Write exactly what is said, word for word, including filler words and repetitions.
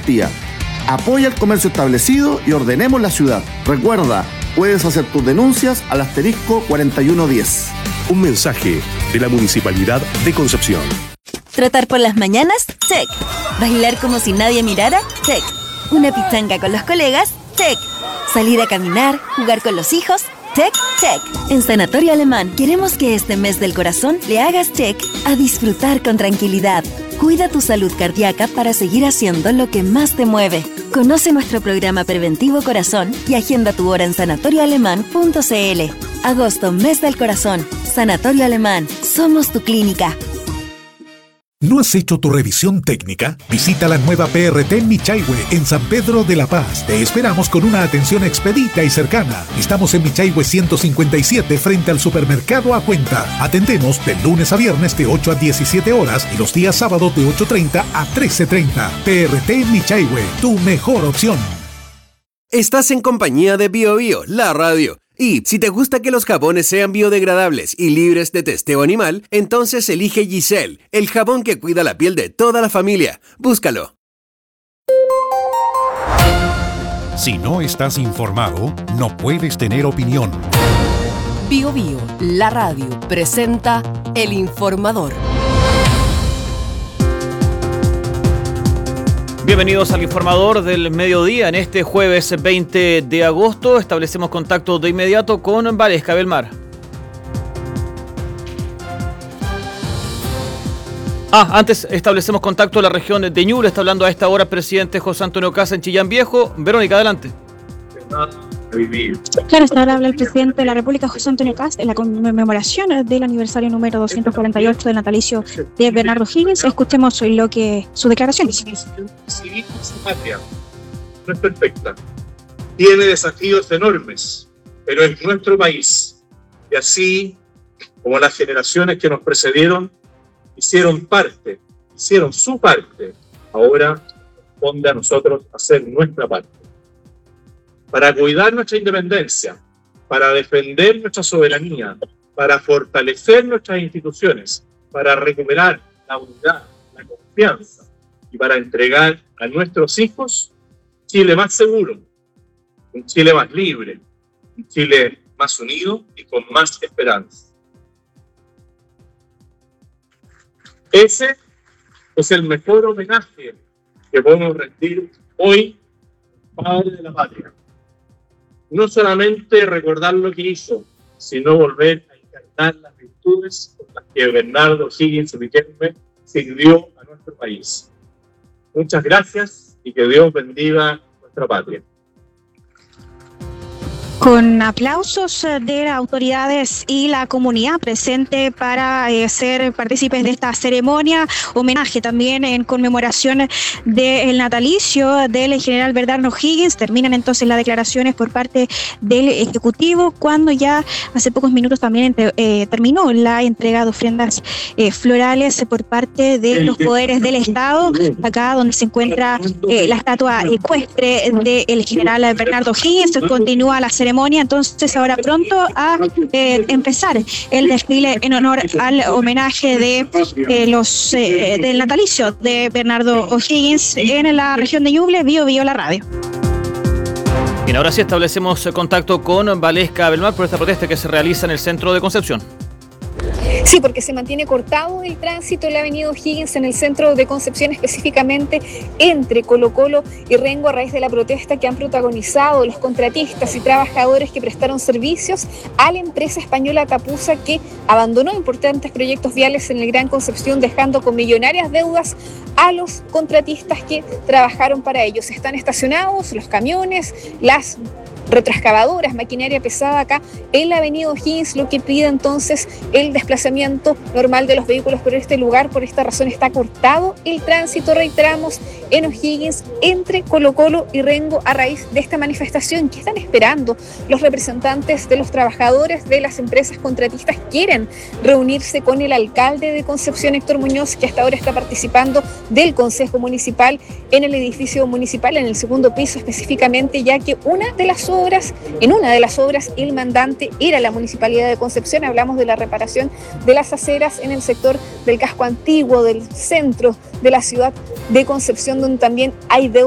garantía. Apoya el comercio establecido y ordenemos la ciudad. Recuerda, puedes hacer tus denuncias al asterisco cuarenta y uno diez. Un mensaje de la Municipalidad de Concepción. ¿Trotar por las mañanas? Check. ¿Bailar como si nadie mirara? Check. ¿Una pichanga con los colegas? Check. ¿Salir a caminar? ¿Jugar con los hijos? Check, check. En Sanatorio Alemán queremos que este mes del corazón le hagas check a disfrutar con tranquilidad. Cuida tu salud cardíaca para seguir haciendo lo que más te mueve. Conoce nuestro programa preventivo corazón y agenda tu hora en sanatorio alemán punto c l. Agosto, mes del corazón. Sanatorio Alemán. Somos tu clínica. ¿No has hecho tu revisión técnica? Visita la nueva P R T Michaihue en San Pedro de la Paz. Te esperamos con una atención expedita y cercana. Estamos en Michaihue ciento cincuenta y siete frente al supermercado A Cuenta. Atendemos de lunes a viernes de ocho a diecisiete horas y los días sábados de ocho treinta a trece treinta. P R T Michaihue, tu mejor opción. Estás en compañía de Bio Bio, la radio. Y si te gusta que los jabones sean biodegradables y libres de testeo animal, entonces elige Giselle, el jabón que cuida la piel de toda la familia. Búscalo. Si no estás informado, no puedes tener opinión. Bio Bio, la radio, presenta El Informador. Bienvenidos al Informador del Mediodía. En este jueves veinte de agosto establecemos contacto de inmediato con Valesca Belmar. Ah, antes establecemos contacto en la región de Ñuble. Está hablando a esta hora el presidente José Antonio Kast en Chillán Viejo. Verónica, adelante. Claro, hasta ahora habla el presidente de la República, José Antonio Kast, en la conmemoración del aniversario número doscientos cuarenta y ocho del natalicio de Bernardo Higgins. Escuchemos lo que su declaración dice. Civil patria no es perfecta, tiene desafíos enormes, pero es nuestro país. Y así como las generaciones que nos precedieron hicieron parte, hicieron su parte, ahora corresponde a nosotros hacer nuestra parte. Para cuidar nuestra independencia, para defender nuestra soberanía, para fortalecer nuestras instituciones, para recuperar la unidad, la confianza y para entregar a nuestros hijos un Chile más seguro, un Chile más libre, un Chile más unido y con más esperanza. Ese es el mejor homenaje que podemos rendir hoy al padre de la patria. No solamente recordar lo que hizo, sino volver a encarnar las virtudes con las que Bernardo Higgins Riquelme sirvió a nuestro país. Muchas gracias y que Dios bendiga nuestra patria. Con aplausos de las autoridades y la comunidad presente para eh, ser partícipes de esta ceremonia, homenaje también en conmemoración del natalicio del general Bernardo Higgins. Terminan entonces las declaraciones por parte del Ejecutivo, cuando ya hace pocos minutos también eh, terminó la entrega de ofrendas eh, florales por parte de los poderes del Estado, acá donde se encuentra eh, la estatua ecuestre del general Bernardo Higgins. Continúa la ceremonia. Entonces ahora pronto a eh, empezar el desfile en honor al homenaje de eh, los eh, del natalicio de Bernardo O'Higgins en la región de Ñuble. Bio Bio, la radio. Bien, ahora sí establecemos contacto con Valesca Belmar por esta protesta que se realiza en el centro de Concepción. Sí, porque se mantiene cortado el tránsito en la avenida O'Higgins en el centro de Concepción, específicamente entre Colo Colo y Rengo, a raíz de la protesta que han protagonizado los contratistas y trabajadores que prestaron servicios a la empresa española Tapusa, que abandonó importantes proyectos viales en el Gran Concepción, dejando con millonarias deudas a los contratistas que trabajaron para ellos. Están estacionados los camiones, las retroexcavadoras, maquinaria pesada acá en la avenida O'Higgins, lo que pide entonces el desplazamiento normal de los vehículos por este lugar. Por esta razón está cortado el tránsito, reiteramos, en O'Higgins entre Colo Colo y Rengo, a raíz de esta manifestación que están esperando los representantes de los trabajadores de las empresas contratistas. Quieren reunirse con el alcalde de Concepción, Héctor Muñoz, que hasta ahora está participando del Consejo Municipal en el edificio municipal, en el segundo piso específicamente, ya que una de las obras, en una de las obras el mandante era la Municipalidad de Concepción. Hablamos de la reparación de las aceras en el sector del casco antiguo, del centro de la ciudad de Concepción, donde también hay deuda